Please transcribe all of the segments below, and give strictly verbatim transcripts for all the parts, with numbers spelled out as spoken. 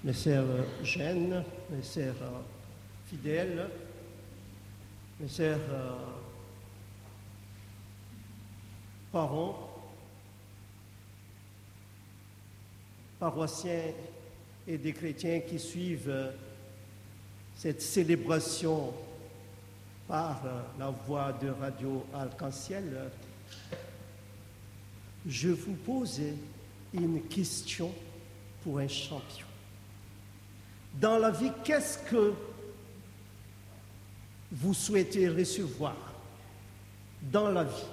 mes sœurs jeunes, mes sœurs fidèles, mes sœurs parents, paroissiens et des chrétiens qui suivent cette célébration par la voix de Radio Arc-en-Ciel, je vous pose une question pour un champion. Dans la vie, qu'est-ce que vous souhaitez recevoir dans la vie?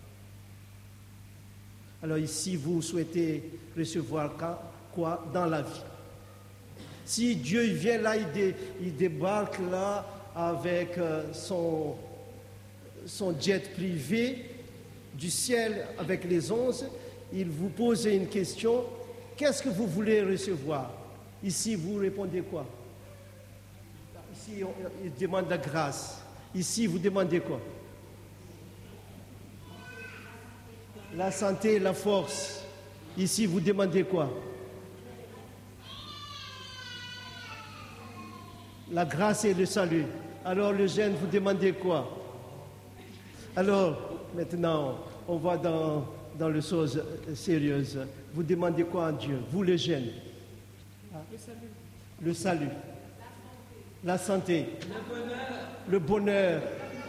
Alors ici, vous souhaitez recevoir quoi dans la vie? Si Dieu vient là, il, dé, il débarque là avec son, son jet privé du ciel avec les onze, il vous pose une question, qu'est-ce que vous voulez recevoir? Ici, vous répondez quoi? Ici, on, il demande la grâce. Ici, vous demandez quoi? La santé, la force. Ici, vous demandez quoi? La grâce et le salut. Alors, le jeune, vous demandez quoi? Alors, maintenant, on va dans, dans les choses sérieuses. Vous demandez quoi à Dieu? Vous, les jeunes? Le salut. Le salut. La santé. Le bonheur. Le bonheur.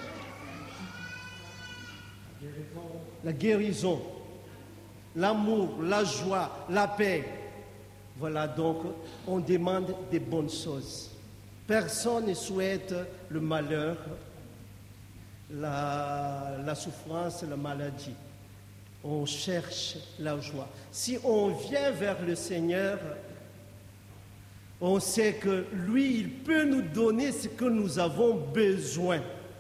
La guérison, l'amour, la joie, la paix. Voilà, donc, on demande des bonnes choses. Personne ne souhaite le malheur, la, la souffrance, la maladie. On cherche la joie. Si on vient vers le Seigneur, on sait que lui, il peut nous donner ce que nous avons besoin.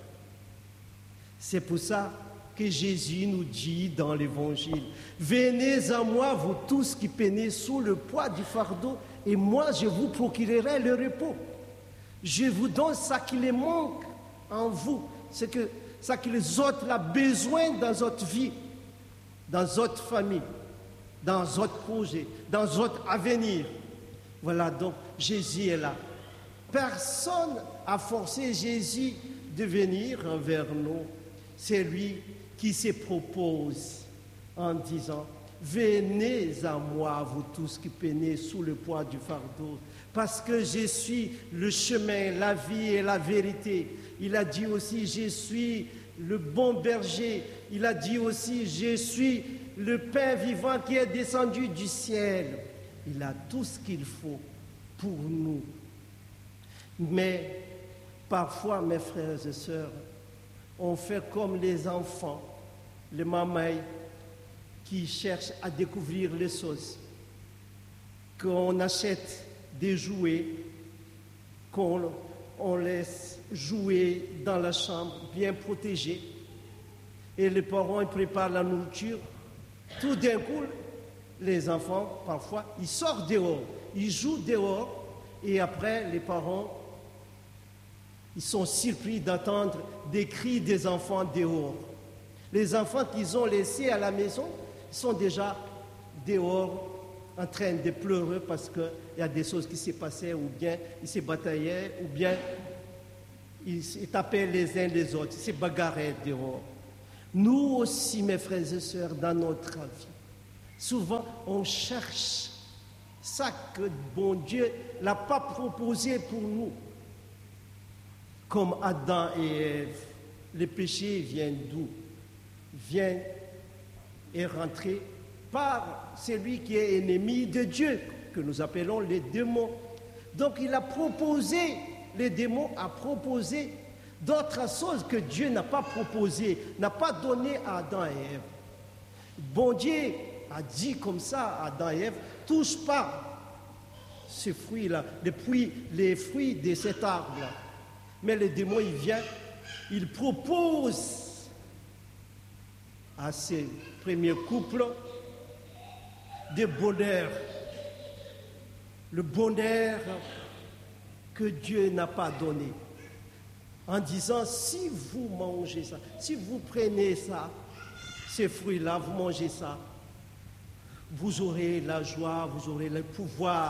C'est pour ça que Jésus nous dit dans l'Évangile, « Venez à moi, vous tous qui peinez sous le poids du fardeau, et moi je vous procurerai le repos. Je vous donne ce qui les manque en vous, ce que, ce que les autres ont besoin dans votre vie, dans votre famille, dans votre projet, dans votre avenir. » Voilà, donc Jésus est là. Personne n'a forcé Jésus de venir vers nous. C'est lui qui se propose en disant, « Venez à moi, vous tous qui peinez sous le poids du fardeau, parce que je suis le chemin, la vie et la vérité. » Il a dit aussi, « Je suis le bon berger. » Il a dit aussi, « Je suis le pain vivant qui est descendu du ciel. » Il a tout ce qu'il faut pour nous. Mais parfois, mes frères et sœurs, on fait comme les enfants, les mamans qui cherchent à découvrir les choses. Qu'on achète des jouets, qu'on on laisse jouer dans la chambre, bien protégée. Et les parents ils préparent la nourriture. Tout d'un coup, les enfants, parfois, ils sortent dehors, ils jouent dehors, et après, les parents, ils sont surpris d'entendre des cris des enfants dehors. Les enfants qu'ils ont laissés à la maison sont déjà dehors en train de pleurer parce qu'il y a des choses qui se passaient, ou bien ils se bataillaient, ou bien ils se tapaient les uns les autres, ils se bagarraient dehors. Nous aussi, mes frères et sœurs, dans notre vie, souvent, on cherche ça que bon Dieu n'a pas proposé pour nous. Comme Adam et Ève, le péché vient d'où? Vient et rentré par celui qui est ennemi de Dieu, que nous appelons les démons. Donc il a proposé, les démons a proposé d'autres choses que Dieu n'a pas proposées, n'a pas donné à Adam et Ève. Bon Dieu a dit comme ça à Adam et Ève, touche pas ce fruit-là, les, les fruits de cet arbre-là. Mais le démon, il vient, il propose à ces premiers couples de bonheur. Le bonheur que Dieu n'a pas donné. En disant, si vous mangez ça, si vous prenez ça, ces fruits-là, vous mangez ça, vous aurez la joie, vous aurez le pouvoir,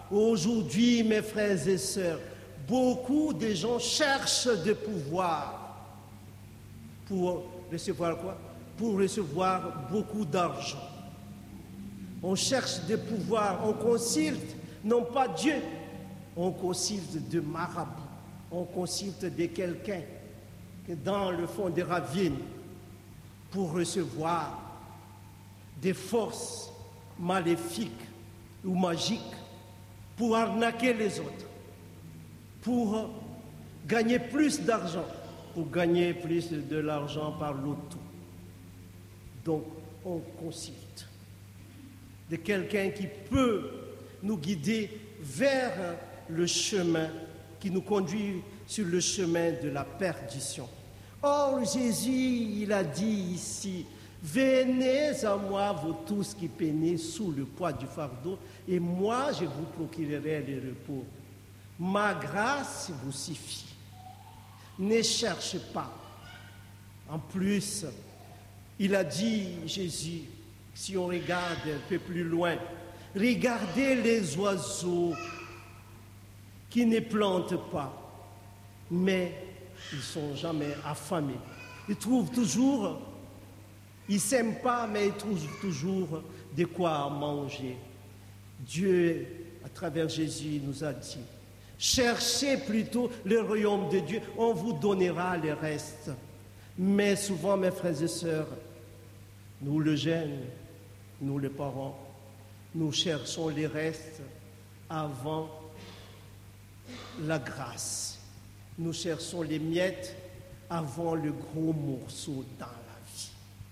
Aujourd'hui, mes frères et sœurs, beaucoup de gens cherchent de pouvoir pour recevoir quoi? Pour recevoir beaucoup d'argent. On cherche de pouvoir, on consulte non pas Dieu, on consulte de marabout, on consulte de quelqu'un qui est dans le fond des ravines pour recevoir des forces maléfiques ou magiques, pour arnaquer les autres, pour gagner plus d'argent, pour gagner plus de l'argent par l'auto. Donc, on consulte de quelqu'un qui peut nous guider vers le chemin qui nous conduit sur le chemin de la perdition. Or, Jésus, il a dit ici, « Venez à moi, vous tous qui peinez sous le poids du fardeau, et moi, je vous procurerai le repos. Ma grâce vous suffit. Ne cherchez pas. » En plus, il a dit, Jésus, si on regarde un peu plus loin, regardez les oiseaux qui ne plantent pas, mais ils ne sont jamais affamés. Ils trouvent toujours, ils ne s'aiment pas, mais ils trouvent toujours de quoi manger. Dieu, à travers Jésus, nous a dit, cherchez plutôt le royaume de Dieu, on vous donnera le reste. Mais souvent, mes frères et sœurs, nous les jeunes, nous les parents, nous cherchons les restes avant la grâce. Nous cherchons les miettes avant le gros morceau dans la vie.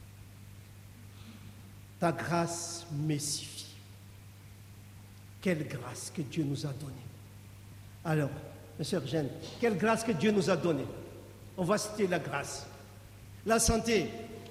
Ta grâce me suffit. Quelle grâce que Dieu nous a donnée. Alors, mes sœurs Jeanne, quelle grâce que Dieu nous a donnée. On va citer la grâce. La santé.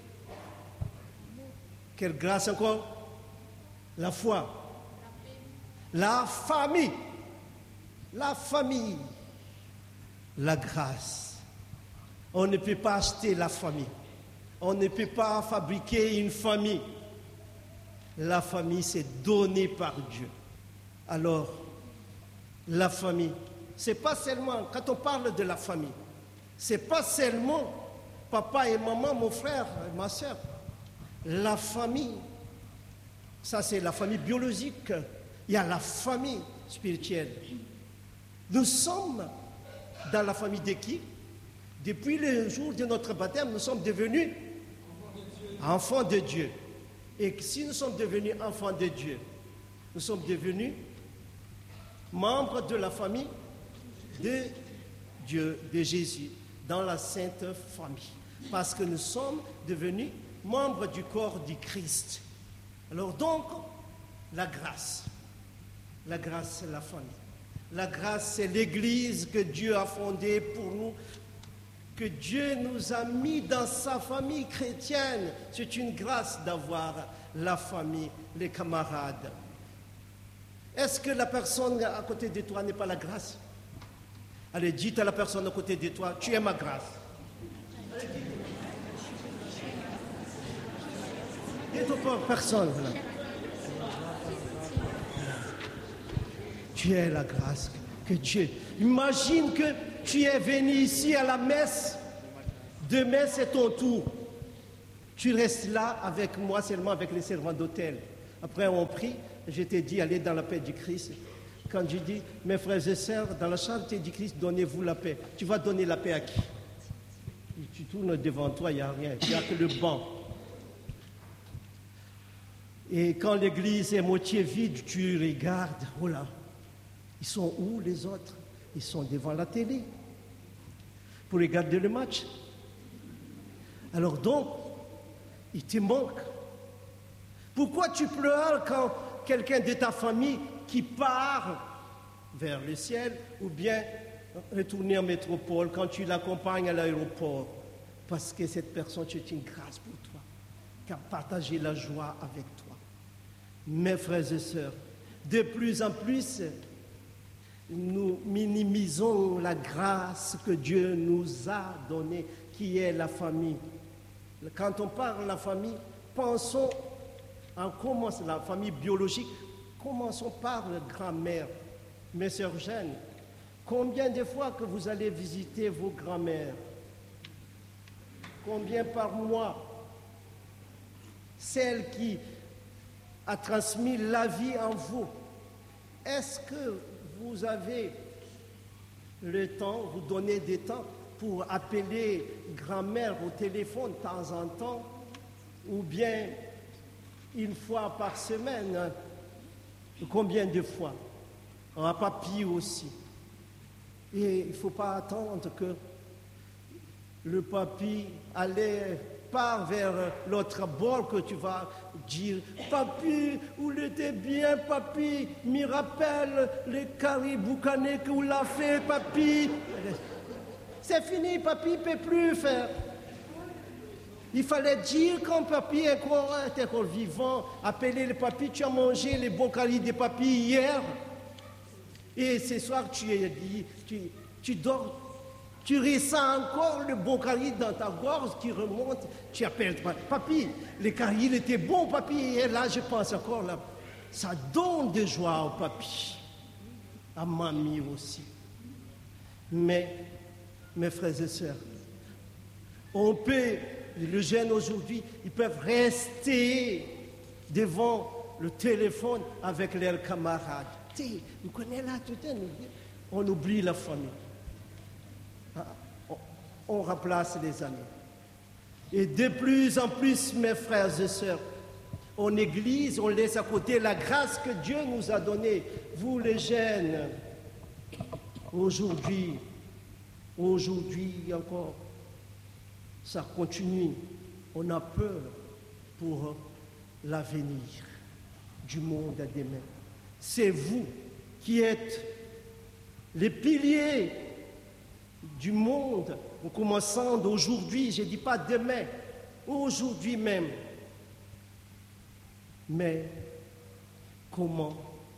Quelle grâce encore? La foi. La famille. La famille. La grâce. On ne peut pas acheter la famille. On ne peut pas fabriquer une famille. La famille, c'est donné par Dieu. Alors, la famille, c'est pas seulement, quand on parle de la famille, c'est pas seulement papa et maman, mon frère et ma soeur. La famille, ça c'est la famille biologique. Il y a la famille spirituelle. Nous sommes dans la famille de qui? Depuis le jour de notre baptême, nous sommes devenus enfants de Dieu. Et si nous sommes devenus enfants de Dieu, nous sommes devenus membres de la famille de Dieu, de Jésus, dans la sainte famille. Parce que nous sommes devenus membres du corps du Christ. Alors donc, la grâce. La grâce, c'est la famille. La grâce, c'est l'Église que Dieu a fondée pour nous, que Dieu nous a mis dans sa famille chrétienne. C'est une grâce d'avoir la famille, les camarades. Est-ce que la personne à côté de toi n'est pas la grâce? Allez, dites à la personne à côté de toi, tu es ma grâce. Dites aux personnes, là. Tu es la grâce que Dieu. Imagine que tu es venu ici à la messe. Demain, c'est ton tour. Tu restes là avec moi, seulement avec les servants d'hôtel. Après, on prie. Je t'ai dit, allez dans la paix du Christ. Quand je dis, mes frères et sœurs, dans la charité du Christ, donnez-vous la paix. Tu vas donner la paix à qui? Et tu tournes devant toi, il n'y a rien. Il n'y a que le banc. Et quand l'église est moitié vide, tu regardes, oh là, ils sont où les autres? Ils sont devant la télé pour regarder le match. Alors donc, il te manque. Pourquoi tu pleures quand quelqu'un de ta famille qui part vers le ciel ou bien retourner en métropole, quand tu l'accompagnes à l'aéroport? Parce que cette personne, c'est une grâce pour toi, qui a partagé la joie avec toi. Mes frères et sœurs, de plus en plus, nous minimisons la grâce que Dieu nous a donnée, qui est la famille. Quand on parle de la famille, pensons en comment c'est la famille biologique. Commençons par la grand-mère, mes sœurs Jeanne, combien de fois que vous allez visiter vos grands-mères? Combien par mois? Celle qui a transmis la vie en vous. Est-ce que vous avez le temps, vous donnez des temps pour appeler grand-mère au téléphone de temps en temps, ou bien une fois par semaine? Hein? Combien de fois? Un papy aussi. Et il ne faut pas attendre que le papy allait part vers l'autre bord que tu vas dire « Papy, où était bien, papy, me rappelle les caribous canés que vous l'avez fait, papy. » C'est fini, papy ne peut plus faire. Il fallait dire quand papy était encore vivant, appeler le papy, tu as mangé les bons caries de papy hier. Et ce soir, tu, tu, tu dors, tu ressens encore le bon carie dans ta gorge qui remonte. Tu appelles papy, les caries étaient bons, papy. Et là, je pense encore, là, ça donne de joie au papy, à mamie aussi. Mais, mes frères et sœurs, on peut, les jeunes aujourd'hui, ils peuvent rester devant le téléphone avec leurs camarades. Vous connaissez là, tout le temps, on oublie la famille. On remplace les amis. Et de plus en plus, mes frères et sœurs, en Église, on laisse à côté la grâce que Dieu nous a donnée. Vous les jeunes, aujourd'hui, aujourd'hui encore, ça continue. On a peur pour l'avenir du monde à demain. C'est vous qui êtes les piliers du monde, en commençant d'aujourd'hui, je ne dis pas demain, aujourd'hui même. Mais comment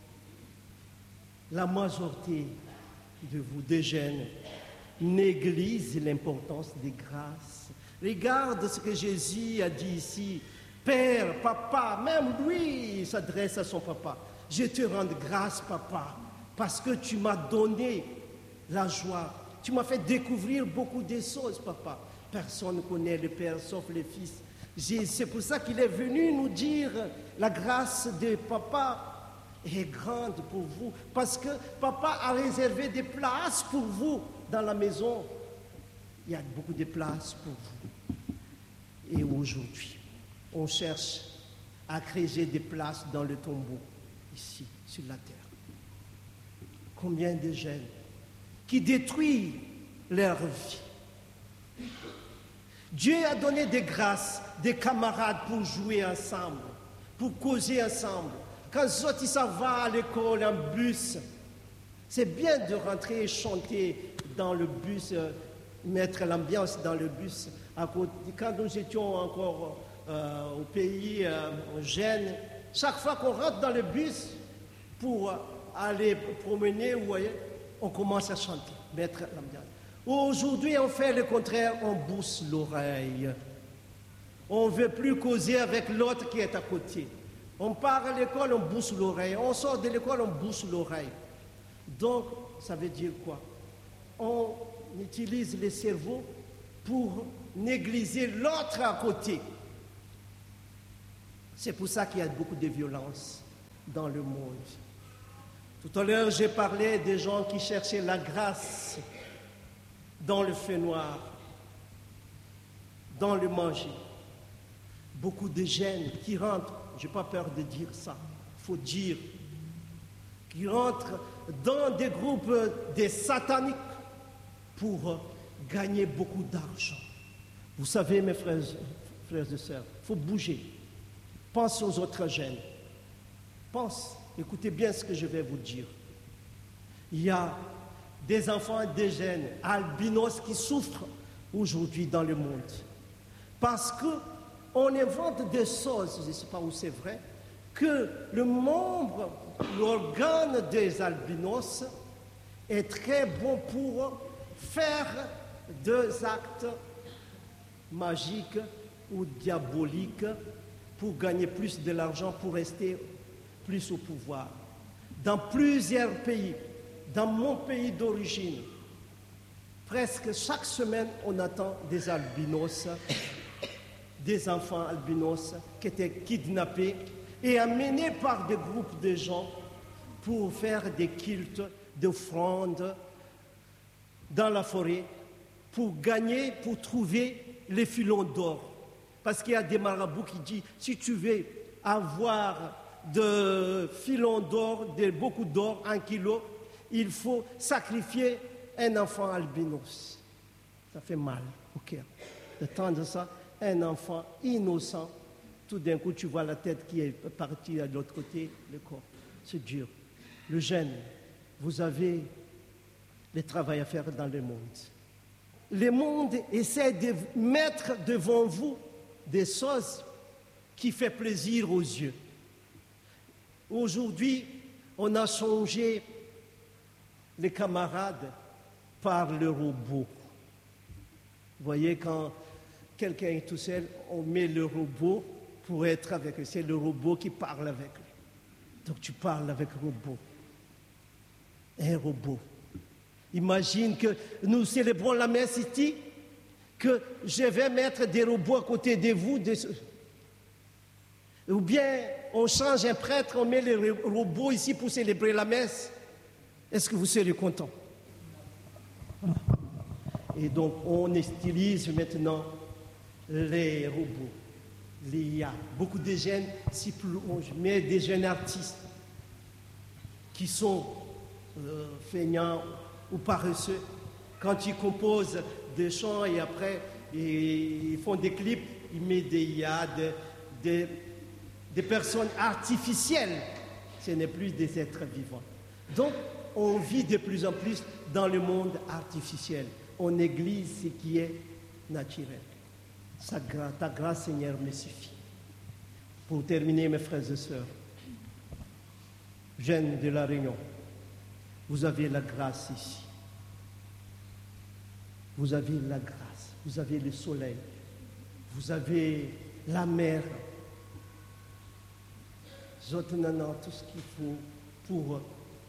la majorité de vous, des jeunes, néglige l'importance des grâces? Regarde ce que Jésus a dit ici. Père, papa, même lui, il s'adresse à son papa. Je te rends grâce, papa, parce que tu m'as donné la joie. Tu m'as fait découvrir beaucoup de choses, papa. Personne ne connaît le Père sauf le Fils. C'est pour ça qu'il est venu nous dire la grâce de papa est grande pour vous. Parce que papa a réservé des places pour vous dans la maison. Il y a beaucoup de places pour vous. Et aujourd'hui, on cherche à créer des places dans le tombeau, ici, sur la terre. Combien de jeunes qui détruisent leur vie. Dieu a donné des grâces, des camarades pour jouer ensemble, pour causer ensemble. Quand Zoti ça va à l'école en bus, c'est bien de rentrer et chanter dans le bus, euh, mettre l'ambiance dans le bus. À côté, quand nous étions encore euh, au pays euh, jeunes, chaque fois qu'on rentre dans le bus pour aller promener, vous voyez, on commence à chanter, mettre l'ambiance. Aujourd'hui, on fait le contraire, on bousse l'oreille. On ne veut plus causer avec l'autre qui est à côté. On part à l'école, on bousse l'oreille. On sort de l'école, on bousse l'oreille. Donc, ça veut dire quoi? On utilise le cerveau pour négliger l'autre à côté. C'est pour ça qu'il y a beaucoup de violence dans le monde. Tout à l'heure, j'ai parlé des gens qui cherchaient la grâce dans le feu noir, dans le manger. Beaucoup de jeunes qui rentrent, je n'ai pas peur de dire ça, il faut dire, qui rentrent dans des groupes des sataniques pour gagner beaucoup d'argent. Vous savez, mes frères, frères et sœurs, il faut bouger. Pense aux autres jeunes. Pense, écoutez bien ce que je vais vous dire. Il y a des enfants et des jeunes albinos qui souffrent aujourd'hui dans le monde. Parce qu'on invente des choses, je ne sais pas où c'est vrai, que le membre, l'organe des albinos est très bon pour faire des actes magiques ou diaboliques pour gagner plus de l'argent, pour rester plus au pouvoir. Dans plusieurs pays, Dans mon pays d'origine, presque chaque semaine, on attend des albinos, des enfants albinos qui étaient kidnappés et amenés par des groupes de gens pour faire des cultes d'offrandes dans la forêt, pour gagner, pour trouver les filons d'or. Parce qu'il y a des marabouts qui disent, si tu veux avoir de filons d'or, de beaucoup d'or, un kilo, il faut sacrifier un enfant albinos. Ça fait mal au cœur d'entendre ça. Un enfant innocent, tout d'un coup, tu vois la tête qui est partie à l'autre côté, le corps. C'est dur. Le jeune, vous avez le travail à faire dans le monde. Le monde essaie de mettre devant vous des choses qui font plaisir aux yeux. Aujourd'hui, on a changé les camarades par le robot. Vous voyez, quand quelqu'un est tout seul, on met le robot pour être avec lui. C'est le robot qui parle avec lui. Donc tu parles avec le robot. Un robot. Imagine que nous célébrons la messe ici, que je vais mettre des robots à côté de vous. Des... Ou bien on change un prêtre, on met les robots ici pour célébrer la messe. Est-ce que vous serez content? Et donc on utilise maintenant les robots, l'I A. Beaucoup de jeunes, si plus on met des jeunes artistes qui sont euh, feignants ou paresseux, quand ils composent des chants et après ils font des clips, ils mettent des I A, des, des, des personnes artificielles. Ce n'est plus des êtres vivants. Donc, on vit de plus en plus dans le monde artificiel. On néglige ce qui est naturel. Sa grâce, ta grâce, Seigneur, me suffit. Pour terminer, mes frères et sœurs, jeunes de La Réunion, vous avez la grâce ici. Vous avez la grâce, vous avez le soleil, vous avez la mer. Vous avez tout ce qu'il faut pour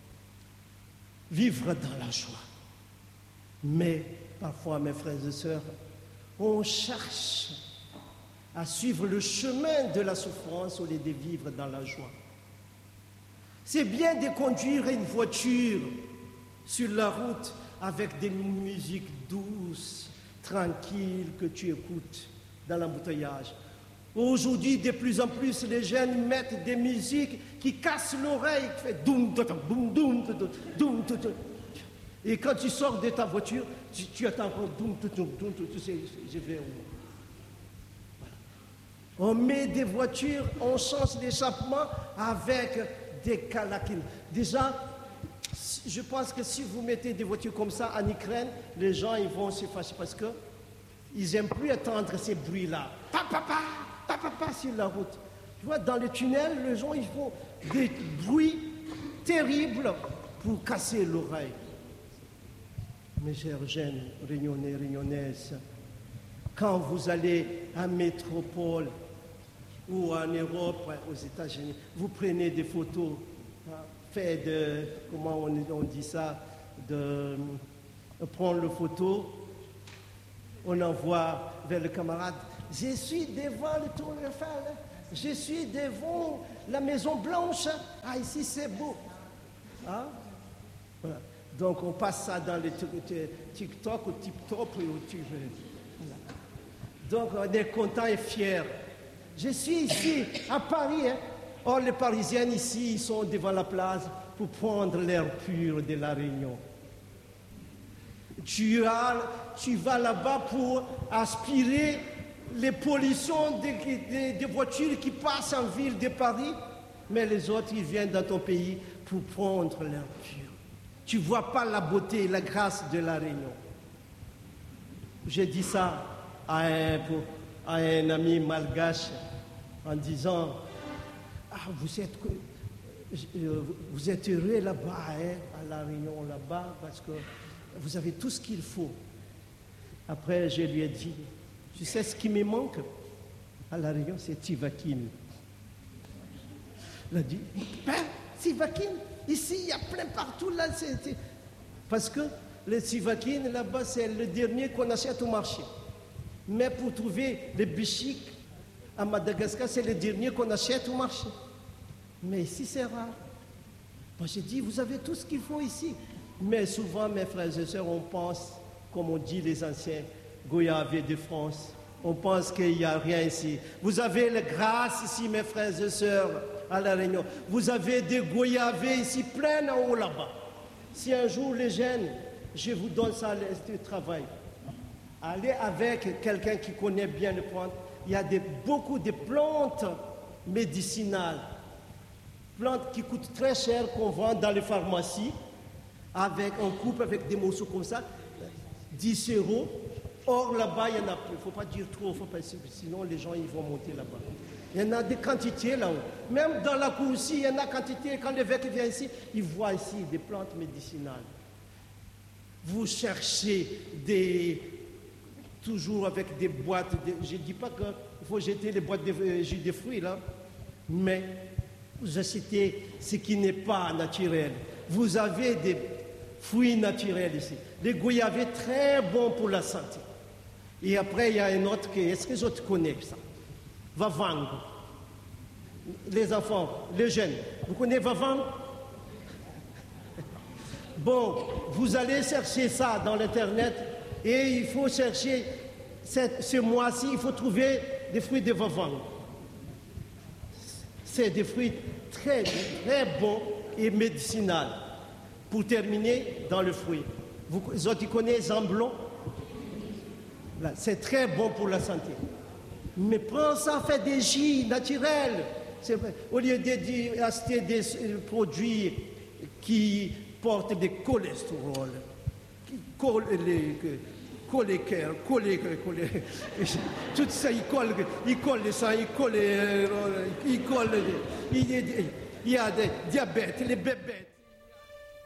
vivre dans la joie. Mais parfois, mes frères et sœurs, on cherche à suivre le chemin de la souffrance au lieu de vivre dans la joie. C'est bien de conduire une voiture sur la route avec des musiques douces, tranquilles que tu écoutes dans l'embouteillage. Aujourd'hui, de plus en plus, les jeunes mettent des musiques qui cassent l'oreille, qui fait doum, doum, doum, doum, doum, doum. Et quand tu sors de ta voiture, tu, tu attends encore doum, doum, doum, doum, tu sais, je vais où? Voilà. On met des voitures, on change l'échappement avec des calakines. Déjà, je pense que si vous mettez des voitures comme ça en Ukraine, les gens ils vont se fâcher parce qu'ils n'aiment plus entendre ces bruits-là. Pa, pa, pa, pa, pa, pa, sur la route. Tu vois, dans le tunnel, les gens ils font des bruits terribles pour casser l'oreille. Mes chers jeunes, réunionnais, réunionnaises, quand vous allez en métropole ou en Europe, aux États-Unis, vous prenez des photos fait de, comment on, on dit ça, de, de prendre le photo, on envoie vers le camarade. Je suis devant le Tour Eiffel, je suis devant la Maison Blanche. Ah, ici c'est beau. Hein? Voilà. Donc on passe ça dans les TikTok ou TikTok. Voilà. Donc on est content et fier. Je suis ici à Paris. Hein? Or, les Parisiens ici, ils sont devant la place pour prendre l'air pur de La Réunion. Tu, as, tu vas là-bas pour aspirer les pollutions des, des, des voitures qui passent en ville de Paris, mais les autres, ils viennent dans ton pays pour prendre l'air pur. Tu ne vois pas la beauté et la grâce de La Réunion. J'ai dit ça à un, à un ami malgache en disant... Ah, vous êtes, vous êtes heureux là-bas, hein, à La Réunion, là-bas, parce que vous avez tout ce qu'il faut. Après, je lui ai dit, tu sais ce qui me manque à La Réunion, c'est Tivaquine. Il a dit, ben, Tivaquine, ici, il y a plein partout, là, c'est, c'est... Parce que les sivakines, là-bas, c'est le dernier qu'on achète au marché. Mais pour trouver les bichiques à Madagascar, c'est le dernier qu'on achète au marché. Mais ici, c'est rare. Moi, j'ai dit, vous avez tout ce qu'il faut ici. Mais souvent, mes frères et sœurs, on pense, comme on dit les anciens, goyavier de France. On pense qu'il n'y a rien ici. Vous avez la grâce ici, mes frères et sœurs, à La Réunion. Vous avez des goyavés ici, plein en haut là-bas. Si un jour les jeunes, je vous donne ça, le travail. Allez avec quelqu'un qui connaît bien les plantes. Il y a des, beaucoup de plantes médicinales. Plantes qui coûtent très cher, qu'on vend dans les pharmacies. Avec, on coupe avec des morceaux comme ça. dix euros. Or, là-bas, il y en a plus. Il ne faut pas dire trop, faut pas, sinon les gens ils vont monter là-bas. Il y en a des quantités là-haut. Même dans la cour aussi, il y en a quantité. Quand l'évêque vient ici, il voit ici des plantes médicinales. Vous cherchez des... toujours avec des boîtes. De, je ne dis pas qu'il faut jeter les boîtes de euh, jus de fruits, là. Mais vous achetez ce qui n'est pas naturel. Vous avez des fruits naturels ici. Les goyavés, très bons pour la santé. Et après, il y a un autre qui... Est-ce que les autres connaissent ça? Vavang. Les enfants, les jeunes. Vous connaissez Vavang? Bon, vous allez chercher ça dans l'Internet et il faut chercher, cette, ce mois-ci, il faut trouver des fruits de Vavang. C'est des fruits très, très bons et médicinaux. Pour terminer, dans le fruit. Vous, les autres, ils connaissent Zamblon? C'est très bon pour la santé. Mais prends ça, fais des jus naturels. Au lieu d'acheter des produits qui portent des cholestérol, qui collent les cœurs, tout ça, ils collent, ils collent le sang, ils collent, ils collent, il y a des diabètes, les bébêtes.